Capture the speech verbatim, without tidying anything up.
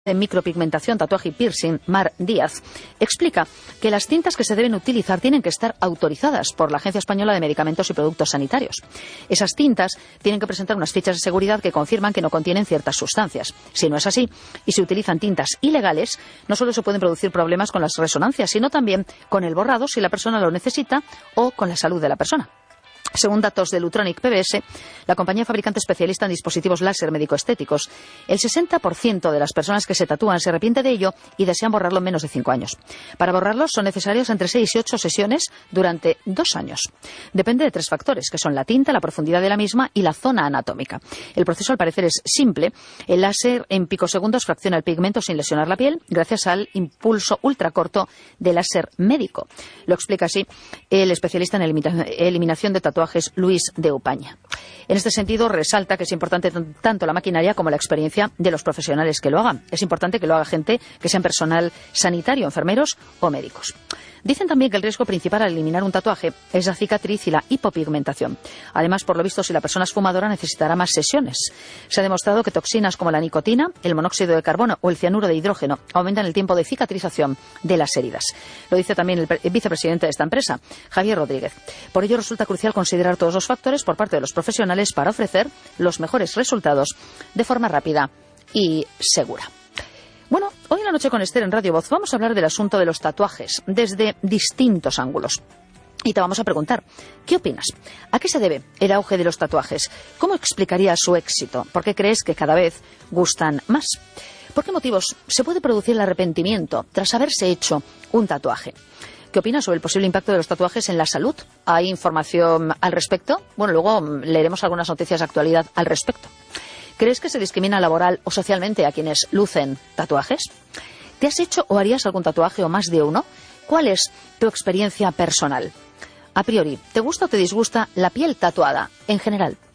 de micropigmentación, tatuaje y piercing, Mar Díaz, explica que las tintas que se deben utilizar tienen que estar autorizadas por la Agencia Española de Medicamentos y Productos Sanitarios. Esas tintas tienen que presentar unas fichas de seguridad que confirman que no contienen ciertas sustancias. Si no es así, y se utilizan tintas ilegales, no solo se pueden producir problemas con las resonancias, sino también con el borrado si la persona lo necesita o con la salud de la persona. Según datos de Lutronic P B S, la compañía fabricante especialista en dispositivos láser médico-estéticos, el sesenta por ciento de las personas que se tatúan se arrepiente de ello y desean borrarlo en menos de cinco años. Para borrarlo son necesarias entre seis y ocho sesiones durante dos años. Depende de tres factores, que son la tinta, la profundidad de la misma y la zona anatómica. El proceso, al parecer, es simple. El láser en picosegundos fracciona el pigmento sin lesionar la piel gracias al impulso ultracorto de láser médico. Lo explica así el especialista en eliminación de tatuajes Luis de Upaña. En este sentido, resalta que es importante tanto la maquinaria como la experiencia de los profesionales que lo hagan. Es importante que lo haga gente que sean personal sanitario, enfermeros o médicos. Dicen también que el riesgo principal al eliminar un tatuaje es la cicatriz y la hipopigmentación. Además, por lo visto, si la persona es fumadora, necesitará más sesiones. Se ha demostrado que toxinas como la nicotina, el monóxido de carbono o el cianuro de hidrógeno aumentan el tiempo de cicatrización de las heridas. Lo dice también el, el vicepresidente de esta empresa, Javier Rodríguez. Por ello, resulta crucial considerar todos los factores por parte de los profesionales para ofrecer los mejores resultados de forma rápida y segura. Bueno, hoy en la noche con Esther en Radio Voz vamos a hablar del asunto de los tatuajes desde distintos ángulos. Y te vamos a preguntar, ¿qué opinas? ¿A qué se debe el auge de los tatuajes? ¿Cómo explicarías su éxito? ¿Por qué crees que cada vez gustan más? ¿Por qué motivos se puede producir el arrepentimiento tras haberse hecho un tatuaje? ¿Qué opinas sobre el posible impacto de los tatuajes en la salud? ¿Hay información al respecto? Bueno, luego leeremos algunas noticias de actualidad al respecto. ¿Crees que se discrimina laboral o socialmente a quienes lucen tatuajes? ¿Te has hecho o harías algún tatuaje o más de uno? ¿Cuál es tu experiencia personal? A priori, ¿te gusta o te disgusta la piel tatuada en general?